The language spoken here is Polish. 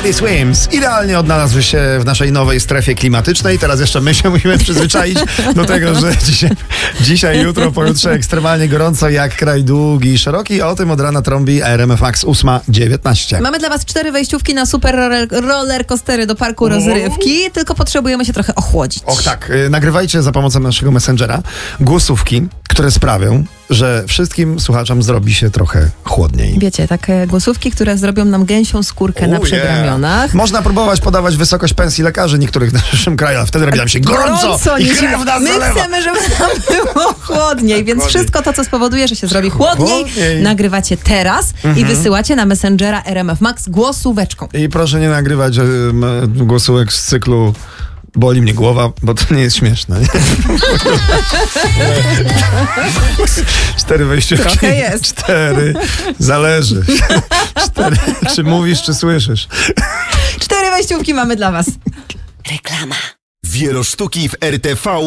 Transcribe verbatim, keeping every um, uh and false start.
Teddy Swims idealnie odnalazł się w naszej nowej strefie klimatycznej. Teraz jeszcze my się musimy przyzwyczaić do tego, że dzisiaj, dzisiaj jutro, pojutrze ekstremalnie gorąco jak kraj długi i szeroki. O tym od rana trąbi R M F Max ósma dziewiętnaście. Mamy dla was cztery wejściówki na super roller, roller coastery do parku rozrywki, tylko potrzebujemy się trochę ochłodzić. Och tak, y, nagrywajcie za pomocą naszego Messengera głosówki, które sprawią, że wszystkim słuchaczom zrobi się trochę chłodniej. Wiecie, takie głosówki, które zrobią nam gęsią skórkę na Oh, przedramionach. Yeah. Można próbować podawać wysokość pensji lekarzy niektórych w naszym kraju, a wtedy robi nam się gorąco, gorąco i krew nas My zalewa. chcemy, żeby nam było chłodniej, więc Chłodniej. wszystko to, co spowoduje, że się zrobi chłodniej, Chłodniej. nagrywacie teraz Mhm. i wysyłacie na Messengera R M F Max głosóweczką. I proszę nie nagrywać um, głosówek z cyklu boli mnie głowa, bo to nie jest śmieszne. Nie? Cztery wejściówki. Trochę jest. Cztery. Zależy. Cztery. Czy mówisz, czy słyszysz? Cztery wejściówki mamy dla was. Reklama. Wielosztuki w R T V.